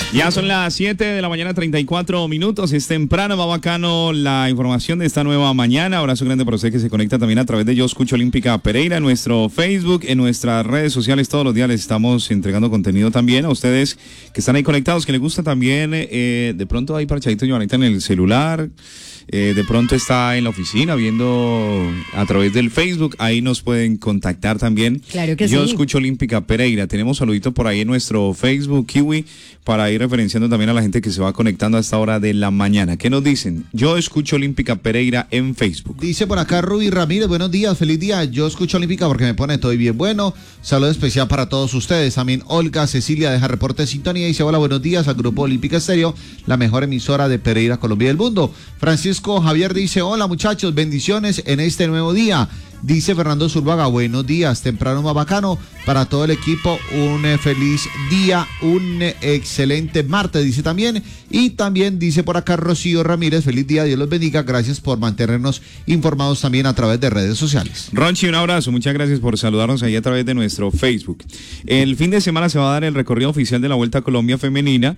Ya son las 7 de la mañana, 34 minutos. Es temprano, va bacano la información de esta nueva mañana. Abrazo grande para usted que se conecta también a través de Yo Escucho Olímpica Pereira, en nuestro Facebook, en nuestras redes sociales. Todos los días les estamos entregando contenido también a ustedes que están ahí conectados, que les gusta también. De pronto hay parchadito Joanita en el celular. De pronto está en la oficina viendo a través del Facebook, ahí nos pueden contactar también. Claro que Yo sí. Escucho Olímpica Pereira. Tenemos saludito por ahí en nuestro Facebook, Kiwi, para ir referenciando también a la gente que se va conectando a esta hora de la mañana. ¿Qué nos dicen? Yo Escucho Olímpica Pereira en Facebook. Dice por acá Ruby Ramírez, buenos días, feliz día. Yo escucho Olímpica porque me pone todo bien bueno. Saludo especial para todos ustedes. También Olga Cecilia deja reporte de sintonía y dice hola, buenos días al Grupo Olímpica Estéreo, la mejor emisora de Pereira, Colombia y del mundo. Francisco Javier dice hola muchachos, bendiciones en este nuevo día. Dice Fernando Zurbaga, buenos días, temprano más bacano para todo el equipo, un feliz día, un excelente martes, dice también. Y también dice por acá Rocío Ramírez, feliz día, Dios los bendiga, gracias por mantenernos informados también a través de redes sociales. Ronchi, un abrazo, muchas gracias por saludarnos ahí a través de nuestro Facebook. El fin de semana se va a dar el recorrido oficial de la Vuelta a Colombia Femenina.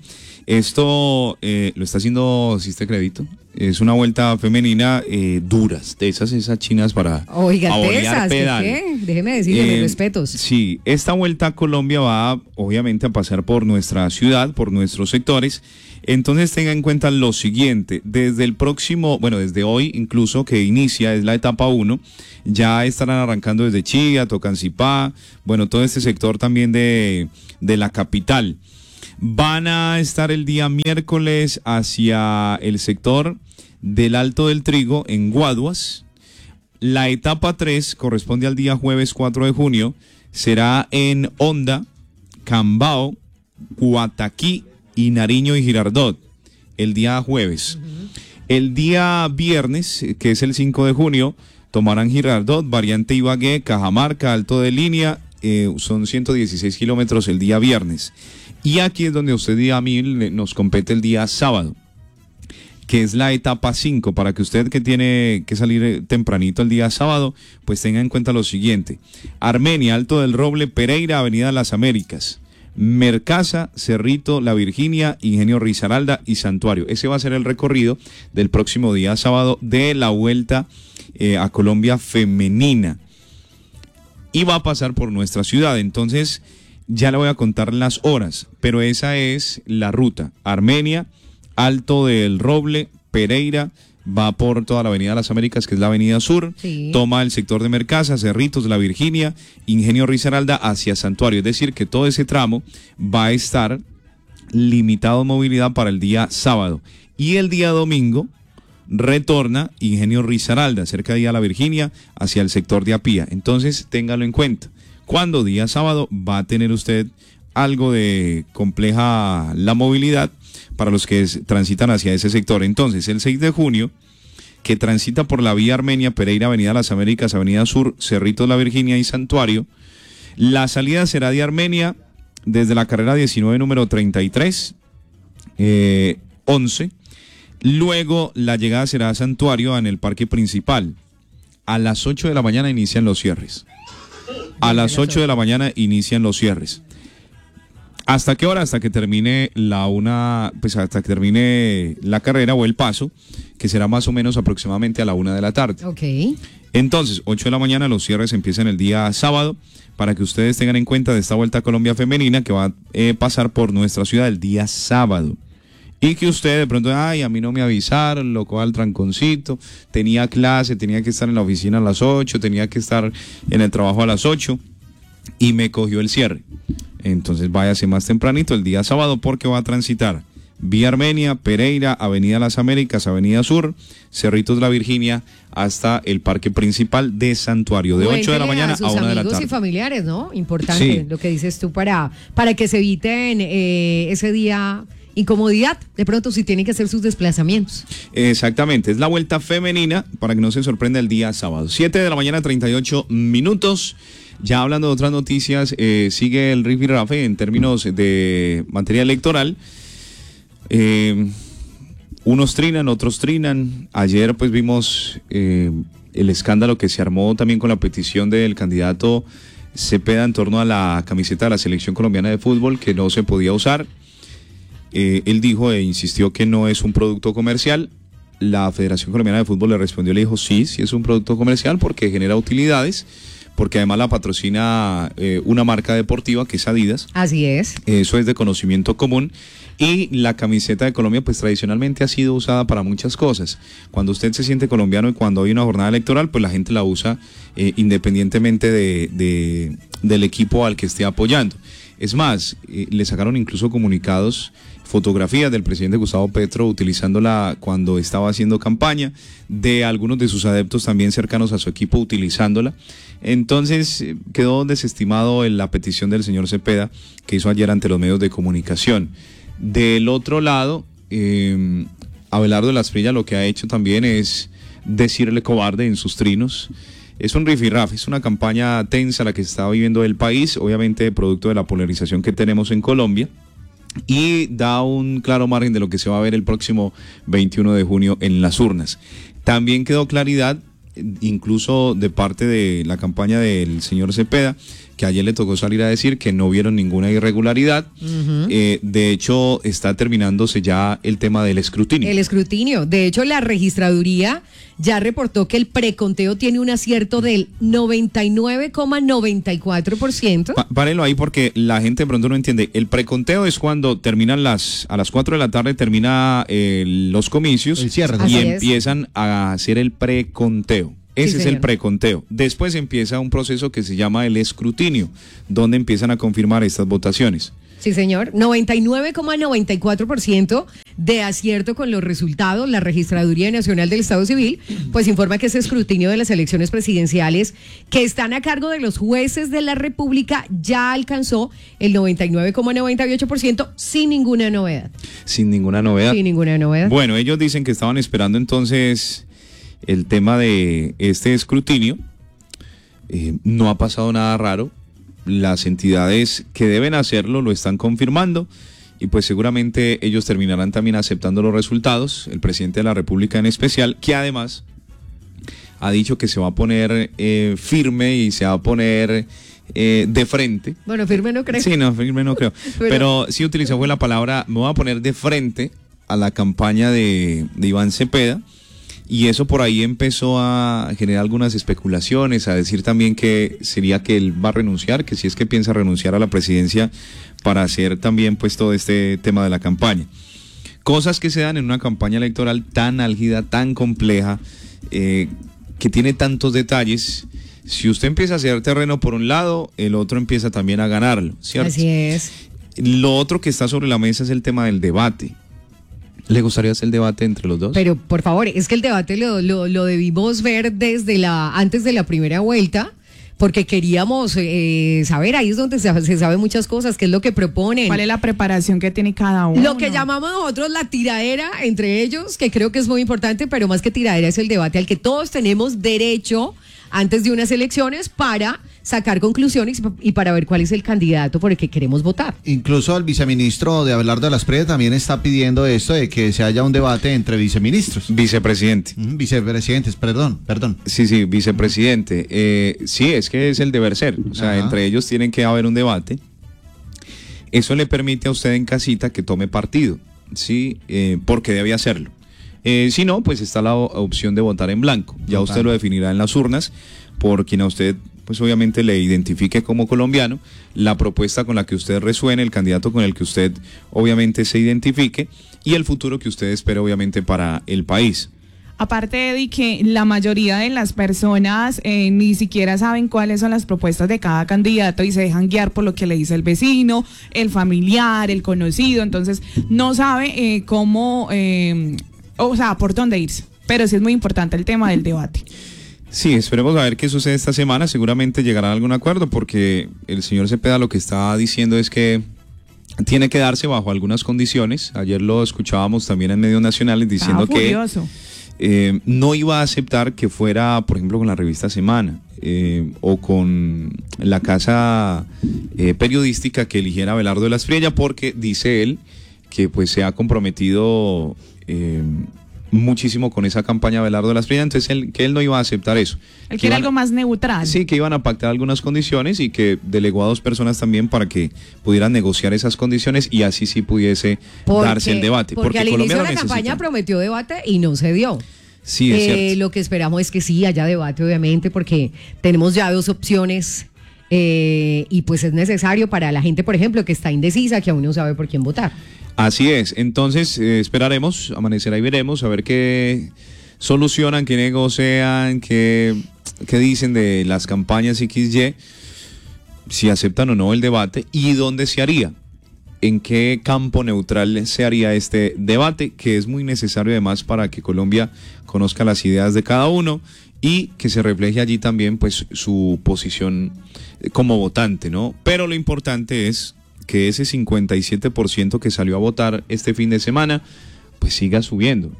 Esto lo está haciendo Siste Crédito. Es una vuelta femenina duras, de esas chinas para oiga, pedal. ¿Qué? Déjeme decirle mis respetos. Sí, esta Vuelta a Colombia va obviamente a pasar por nuestra ciudad, por nuestros sectores. Entonces tenga en cuenta lo siguiente, desde hoy incluso que inicia, es la etapa 1, ya estarán arrancando desde Chía, Tocancipá, todo este sector también de la capital. Van a estar el día miércoles hacia el sector del Alto del Trigo en Guaduas. La etapa 3 corresponde al día jueves 4 de junio, será en Honda, Cambao, Guataquí y Nariño y Girardot, el día jueves. El día viernes, que es el 5 de junio, tomarán Girardot, variante Ibagué, Cajamarca, Alto de Línea, son 116 kilómetros el día viernes. Y aquí es donde usted y a mí nos compete el día sábado, que es la etapa 5, para que usted que tiene que salir tempranito el día sábado, pues tenga en cuenta lo siguiente: Armenia, Alto del Roble, Pereira, Avenida Las Américas, Mercaza, Cerrito, La Virginia, Ingenio Risaralda y Santuario. Ese va a ser el recorrido del próximo día sábado de la Vuelta a Colombia Femenina. Y va a pasar por nuestra ciudad, entonces ya le voy a contar las horas, pero esa es la ruta. Armenia, Alto del Roble, Pereira, va por toda la Avenida Las Américas, que es la Avenida Sur, sí. Toma el sector de Mercaza, Cerritos, La Virginia, Ingenio Risaralda hacia Santuario, es decir, que todo ese tramo va a estar limitado en movilidad para el día sábado. Y el día domingo retorna Ingenio Risaralda, cerca de La Virginia, hacia el sector de Apía. Entonces, téngalo en cuenta. Cuando día sábado va a tener usted algo de compleja la movilidad para los que transitan hacia ese sector. Entonces, el 6 de junio, que transita por la vía Armenia, Pereira, Avenida Las Américas, Avenida Sur, Cerritos, La Virginia y Santuario, la salida será de Armenia desde la carrera 19, número 33, 11. Luego, la llegada será a Santuario en el parque principal. A las 8 de la mañana inician los cierres. A las 8 de la mañana inician los cierres. ¿Hasta qué hora? Hasta que termine hasta que termine la carrera o el paso, que será más o menos aproximadamente a la 1 de la tarde. Ok. Entonces, 8 de la mañana, los cierres empiezan el día sábado, para que ustedes tengan en cuenta de esta Vuelta a Colombia Femenina que va a pasar por nuestra ciudad el día sábado. Y que usted de pronto, a mí no me avisaron, loco al tranconcito, tenía clase, tenía que estar en la oficina a las 8, tenía que estar en el trabajo a las 8 y me cogió el cierre. Entonces váyase más tempranito el día sábado, porque va a transitar vía Armenia, Pereira, Avenida Las Américas, Avenida Sur, Cerritos, La Virginia, hasta el parque principal de Santuario, de 8 de la mañana a 1 de la tarde. Amigos y familiares, ¿no? Importante, sí. Lo que dices tú para que se eviten ese día incomodidad, de pronto, si tienen que hacer sus desplazamientos. Exactamente, es la Vuelta Femenina, para que no se sorprenda el día sábado. 7 de la mañana, 38 minutos. Ya hablando de otras noticias, sigue el rifirrafe en términos de materia electoral. Unos trinan, otros trinan. Ayer pues vimos el escándalo que se armó también con la petición del candidato Cepeda en torno a la camiseta de la Selección Colombiana de Fútbol, que no se podía usar. él dijo e insistió que no es un producto comercial. La Federación Colombiana de Fútbol le respondió, le dijo sí es un producto comercial porque genera utilidades, porque además la patrocina una marca deportiva que es Adidas. Así es. Eso es de conocimiento común. Y la camiseta de Colombia pues tradicionalmente ha sido usada para muchas cosas. Cuando usted se siente colombiano y cuando hay una jornada electoral, pues la gente la usa independientemente del equipo al que esté apoyando. Es más, le sacaron incluso comunicados, fotografías del presidente Gustavo Petro utilizándola cuando estaba haciendo campaña, de algunos de sus adeptos también cercanos a su equipo utilizándola. Entonces quedó desestimado en la petición del señor Cepeda que hizo ayer ante los medios de comunicación. Del otro lado, Abelardo de la Espriella lo que ha hecho también es decirle cobarde en sus trinos. Es un rifirraf, es una campaña tensa la que está viviendo el país, obviamente producto de la polarización que tenemos en Colombia, y da un claro margen de lo que se va a ver el próximo 21 de junio en las urnas. También quedó claridad, incluso de parte de la campaña del señor Cepeda, que ayer le tocó salir a decir que no vieron ninguna irregularidad. De hecho, está terminándose ya el tema del escrutinio. El escrutinio. De hecho, la registraduría ya reportó que el preconteo tiene un acierto del 99,94%. Párelo ahí porque la gente de pronto no entiende. El preconteo es cuando terminan a las 4 de la tarde termina los comicios, el cierre, y empiezan a hacer el preconteo. Ese es el preconteo. Después empieza un proceso que se llama el escrutinio, donde empiezan a confirmar estas votaciones. Sí, señor. 99,94% de acierto con los resultados. La Registraduría Nacional del Estado Civil pues informa que ese escrutinio de las elecciones presidenciales que están a cargo de los jueces de la República ya alcanzó el 99,98% sin ninguna novedad. Sin ninguna novedad. Sin ninguna novedad. Bueno, ellos dicen que estaban esperando entonces el tema de este escrutinio. No ha pasado nada raro. Las entidades que deben hacerlo lo están confirmando y pues seguramente ellos terminarán también aceptando los resultados, el presidente de la República en especial, que además ha dicho que se va a poner firme y se va a poner de frente. Bueno, firme no creo. Sí, no, firme no creo. Pero sí utilizó fue la palabra, me voy a poner de frente a la campaña de Iván Cepeda. Y eso por ahí empezó a generar algunas especulaciones, a decir también que sería que él va a renunciar, que si es que piensa renunciar a la presidencia para hacer también pues todo este tema de la campaña. Cosas que se dan en una campaña electoral tan álgida, tan compleja, que tiene tantos detalles. Si usted empieza a hacer terreno por un lado, el otro empieza también a ganarlo, ¿cierto? Así es. Lo otro que está sobre la mesa es el tema del debate. ¿Le gustaría hacer el debate entre los dos? Pero por favor, es que el debate lo debimos ver desde antes de la primera vuelta, porque queríamos saber, ahí es donde se sabe muchas cosas, qué es lo que proponen. ¿Cuál es la preparación que tiene cada uno? Lo que llamamos nosotros la tiradera entre ellos, que creo que es muy importante, pero más que tiradera es el debate al que todos tenemos derecho antes de unas elecciones para sacar conclusiones y para ver cuál es el candidato por el que queremos votar. Incluso el viceministro de Abelardo de la Espriella también está pidiendo esto de que se haya un debate entre viceministros. Vicepresidente. Vicepresidentes, perdón. Sí, vicepresidente. Sí, es que es el deber ser. O sea, entre ellos tienen que haber un debate. Eso le permite a usted en casita que tome partido, ¿sí? Porque debe hacerlo. Si no, pues está la opción de votar en blanco. Ya usted lo definirá en las urnas por quien a usted pues obviamente le identifique como colombiano, la propuesta con la que usted resuene, el candidato con el que usted obviamente se identifique y el futuro que usted espera obviamente para el país. Aparte, Eddie, que la mayoría de las personas ni siquiera saben cuáles son las propuestas de cada candidato y se dejan guiar por lo que le dice el vecino, el familiar, el conocido, entonces no sabe cómo, o sea, por dónde irse. Pero sí es muy importante el tema del debate. Sí, esperemos a ver qué sucede esta semana. Seguramente llegará a algún acuerdo porque el señor Cepeda lo que está diciendo es que tiene que darse bajo algunas condiciones. Ayer lo escuchábamos también en medios nacionales diciendo que no iba a aceptar que fuera, por ejemplo, con la revista Semana o con la casa periodística que eligiera Abelardo de la Espriella porque dice él que pues se ha comprometido muchísimo con esa campaña de Abelardo Lasprilla, entonces que él no iba a aceptar eso. Él quiere algo más neutral. Sí, que iban a pactar algunas condiciones y que delegó a 2 personas también para que pudieran negociar esas condiciones y así sí pudiese darse el debate. Porque al Colombia inicio de la campaña prometió debate y no se dio. Sí, es cierto. Lo que esperamos es que sí haya debate, obviamente, porque tenemos ya 2 opciones y pues es necesario para la gente, por ejemplo, que está indecisa, que aún no sabe por quién votar. Así es, entonces esperaremos, amanecerá y veremos, a ver qué solucionan, qué negocian, qué dicen de las campañas XY, si aceptan o no el debate y dónde se haría, en qué campo neutral se haría este debate, que es muy necesario además para que Colombia conozca las ideas de cada uno y que se refleje allí también pues su posición como votante, ¿no? Pero lo importante es que ese 57% que salió a votar este fin de semana, pues siga subiendo.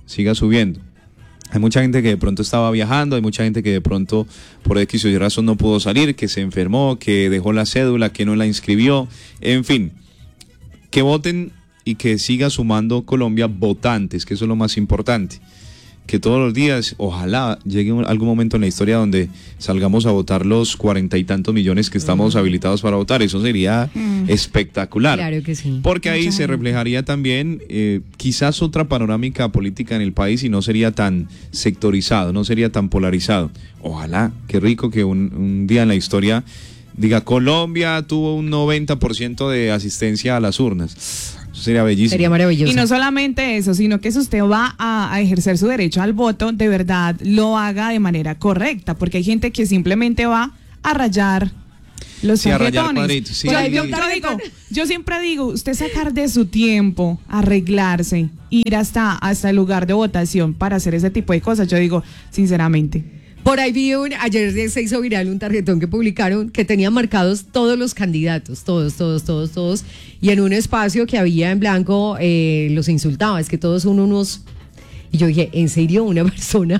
Hay mucha gente que de pronto estaba viajando, hay mucha gente que de pronto por X o Y razón no pudo salir, que se enfermó, que dejó la cédula, que no la inscribió, en fin, que voten y que siga sumando Colombia votantes, que eso es lo más importante. Que todos los días, ojalá llegue algún momento en la historia donde salgamos a votar los 40 y tantos millones que estamos habilitados para votar. Eso sería espectacular. Claro que sí. Porque ahí se reflejaría también quizás otra panorámica política en el país y no sería tan sectorizado, no sería tan polarizado. Ojalá, qué rico que un día en la historia diga Colombia tuvo un 90% de asistencia a las urnas. Eso sería bellísimo. Sería maravilloso. Y no solamente eso, sino que si usted va a ejercer su derecho al voto, de verdad lo haga de manera correcta, porque hay gente que simplemente va a rayar los tarjetones. Sí. Yo siempre digo, usted sacar de su tiempo, arreglarse, ir hasta el lugar de votación para hacer ese tipo de cosas, yo digo, sinceramente. Por ahí vi ayer se hizo viral un tarjetón que publicaron que tenía marcados todos los candidatos, todos, y en un espacio que había en blanco los insultaba, es que todos son unos... Y yo dije, ¿en serio una persona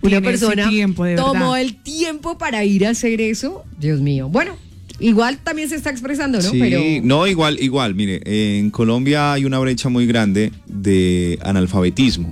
tomó el tiempo para ir a hacer eso? Dios mío. Bueno, igual también se está expresando, ¿no? Sí, pero no, igual, mire, en Colombia hay una brecha muy grande de analfabetismo.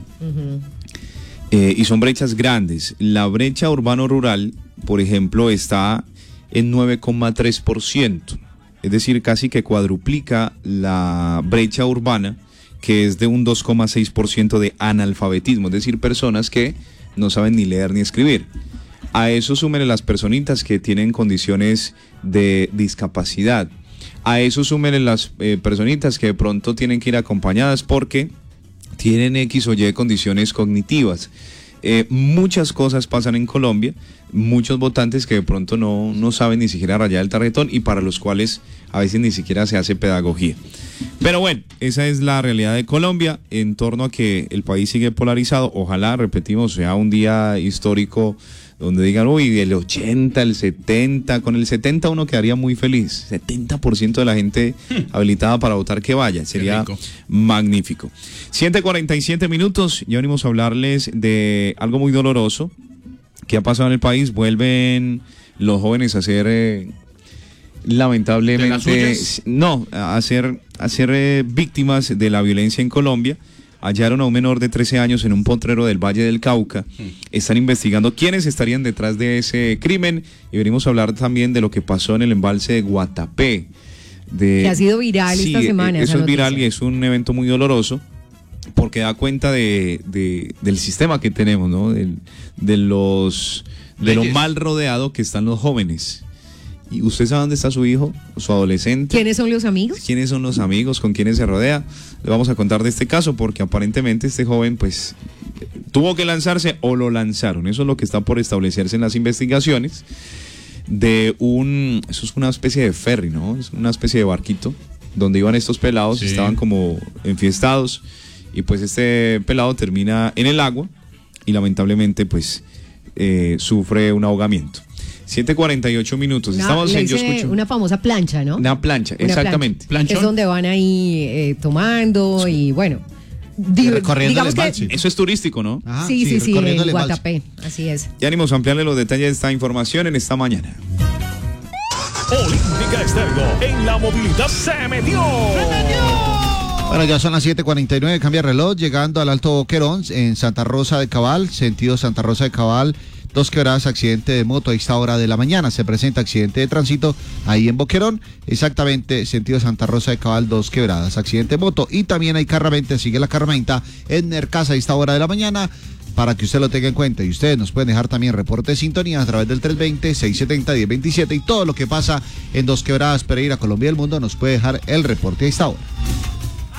Y son brechas grandes. La brecha urbano-rural, por ejemplo, está en 9,3%. Es decir, casi que cuadruplica la brecha urbana, que es de un 2,6% de analfabetismo. Es decir, personas que no saben ni leer ni escribir. A eso súmenle las personitas que tienen condiciones de discapacidad. A eso súmenle las personitas que de pronto tienen que ir acompañadas porque tienen X o Y condiciones cognitivas. Muchas cosas pasan en Colombia, muchos votantes que de pronto no saben ni siquiera rayar el tarjetón y para los cuales a veces ni siquiera se hace pedagogía. Pero bueno, esa es la realidad de Colombia en torno a que el país sigue polarizado. Ojalá, repetimos, sea un día histórico donde digan, uy, el 80, el 70, con el 70 uno quedaría muy feliz, 70% de la gente habilitada para votar que vaya, sería magnífico. 7:47 minutos, ya venimos a hablarles de algo muy doloroso que ha pasado en el país. Vuelven los jóvenes a ser, lamentablemente, a ser víctimas de la violencia en Colombia. Hallaron a un menor de 13 años en un potrero del Valle del Cauca. Están investigando quiénes estarían detrás de ese crimen y venimos a hablar también de lo que pasó en el embalse de Guatapé. Que ha sido viral esta semana. Eso es viral y es un evento muy doloroso porque da cuenta del sistema que tenemos, ¿no? De lo mal rodeado que están los jóvenes. ¿Y usted sabe dónde está su hijo, su adolescente? ¿Quiénes son los amigos? ¿Quiénes son los amigos? ¿Con quiénes se rodea? Le vamos a contar de este caso porque aparentemente este joven pues tuvo que lanzarse o lo lanzaron. Eso es lo que está por establecerse en las investigaciones eso es una especie de ferry, ¿no? Es una especie de barquito donde iban estos pelados, estaban como enfiestados y pues este pelado termina en el agua y lamentablemente pues sufre un ahogamiento. 7:48 minutos. Estamos en Yo Escucho. Una famosa plancha, ¿no? Una plancha, exactamente. Es donde van ahí tomando y bueno. Recorriendo el embalse. Eso es turístico, ¿no? Ajá, sí, en Guatapé. Así es. Ya venimos a ampliarle los detalles de esta información en esta mañana. Olímpica Estéreo en la movilidad se metió. Bueno, ya son las 7:49, cambia reloj, llegando al Alto Boquerón, en Santa Rosa de Cabal, sentido Santa Rosa de Cabal, 2 quebradas, accidente de moto a esta hora de la mañana. Se presenta accidente de tránsito ahí en Boquerón, exactamente sentido Santa Rosa de Cabal, 2 quebradas, accidente de moto. Y también hay carramenta, sigue la carramenta en Nercasa a esta hora de la mañana, para que usted lo tenga en cuenta. Y ustedes nos pueden dejar también reporte de sintonía a través del 320-670-1027, y todo lo que pasa en 2 quebradas, Pereira, Colombia y el mundo, nos puede dejar el reporte a esta hora.